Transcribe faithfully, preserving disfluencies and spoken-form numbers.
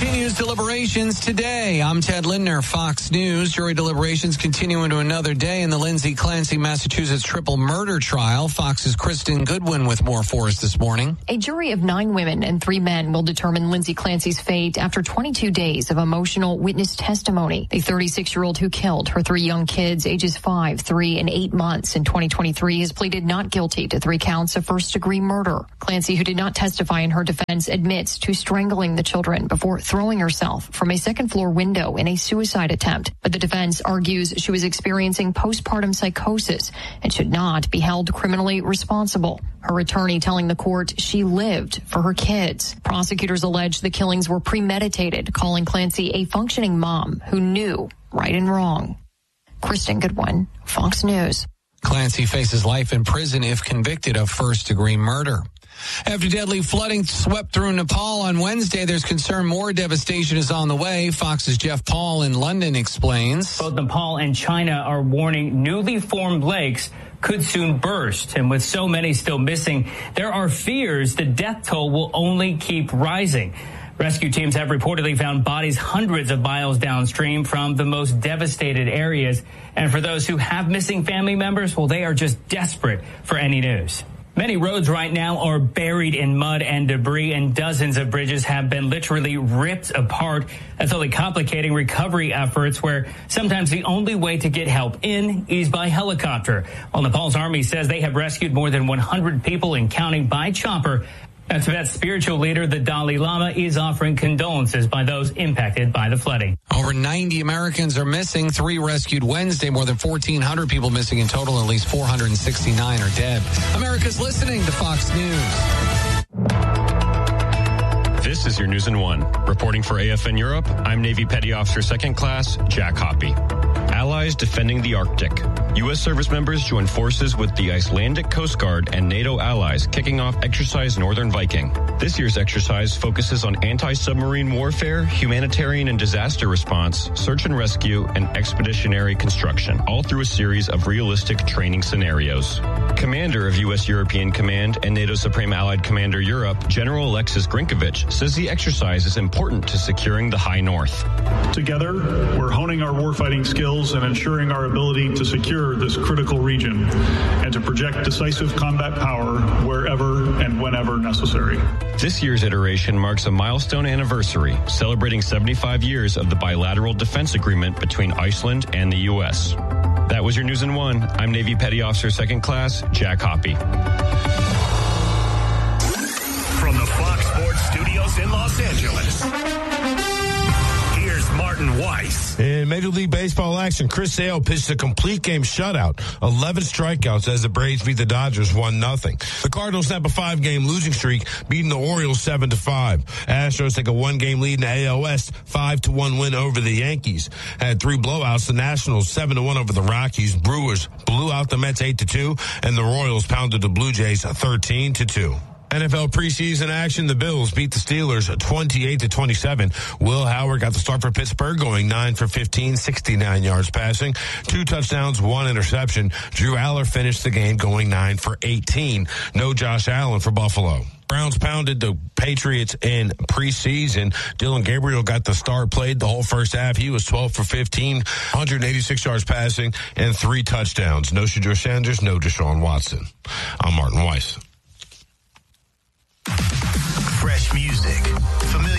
continues deliberations today. I'm Ted Lindner, Fox News. Jury deliberations continue into another day in the Lindsay Clancy, Massachusetts triple murder trial. Fox's Kristen Goodwin with more for us this morning. A jury of nine women and three men will determine Lindsay Clancy's fate after twenty-two days of emotional witness testimony. The thirty-six-year-old who killed her three young kids, ages five, three, and eight months in twenty twenty-three, has pleaded not guilty to three counts of first-degree murder. Clancy, who did not testify in her defense, admits to strangling the children before throwing herself from a second-floor window in a suicide attempt. But the defense argues she was experiencing postpartum psychosis and should not be held criminally responsible. Her attorney telling the court she lived for her kids. Prosecutors allege the killings were premeditated, calling Clancy a functioning mom who knew right and wrong. Kristen Goodwin, Fox News. Clancy faces life in prison if convicted of first-degree murder. After deadly flooding swept through Nepal on Wednesday, there's concern more devastation is on the way. Fox's Jeff Paul in London explains. Both Nepal and China are warning newly formed lakes could soon burst. And with so many still missing, there are fears the death toll will only keep rising. Rescue teams have reportedly found bodies hundreds of miles downstream from the most devastated areas. And for those who have missing family members, well, they are just desperate for any news. Many roads right now are buried in mud and debris, and dozens of bridges have been literally ripped apart. That's only complicating recovery efforts, where sometimes the only way to get help in is by helicopter. Well, Nepal's army says they have rescued more than one hundred people and counting by chopper. And Tibet's spiritual leader, the Dalai Lama, is offering condolences by those impacted by the flooding. Over ninety Americans are missing. Three rescued Wednesday. More than fourteen hundred people missing in total. At least four hundred sixty-nine are dead. America's listening to Fox News. This is your News in One. Reporting for A F N Europe, I'm Navy Petty Officer Second Class Jack Hoppy. Allies defending the Arctic. U S service members join forces with the Icelandic Coast Guard and NATO allies, kicking off Exercise Northern Viking. This year's exercise focuses on anti-submarine warfare, humanitarian and disaster response, search and rescue, and expeditionary construction, all through a series of realistic training scenarios. Commander of U S European Command and NATO Supreme Allied Commander Europe, General Alexis Grinkovich, says the exercise is important to securing the High North. Together, we're honing our warfighting skills and ensuring our ability to secure this critical region and to project decisive combat power wherever and whenever necessary. This year's iteration marks a milestone anniversary, celebrating seventy-five years of the bilateral defense agreement between Iceland and the U S. That was your News in One. I'm Navy Petty Officer Second Class Jack Hoppy. From the Fox Sports Studios in Los Angeles, here's Martin Weiss. In Major League Baseball action, Chris Sale pitched a complete game shutout, eleven strikeouts as the Braves beat the Dodgers one nothing. The Cardinals snap a five-game losing streak, beating the Orioles seven to five. Astros take a one-game lead in the A L West, five to one win over the Yankees. Had three blowouts, the Nationals seven to one over the Rockies. Brewers blew out the Mets eight to two, and the Royals pounded the Blue Jays thirteen to two. N F L preseason action, the Bills beat the Steelers twenty-eight to twenty-seven. Will Howard got the start for Pittsburgh, going nine for fifteen, sixty-nine yards passing, two touchdowns, one interception. Drew Aller finished the game going nine for eighteen. No Josh Allen for Buffalo. Browns pounded the Patriots in preseason. Dylan Gabriel got the start, played the whole first half. He was twelve for fifteen, one hundred eighty-six yards passing, and three touchdowns. No Shedeur Sanders, no Deshaun Watson. I'm Martin Weiss. Fresh music, familiar